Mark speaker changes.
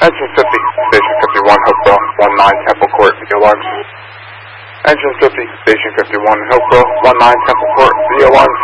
Speaker 1: Engine 50, Station 51, Hopewell, 19 Temple Court, via lunch. Engine 50, Station 51, Hopewell, 19 Temple Court, via lunch.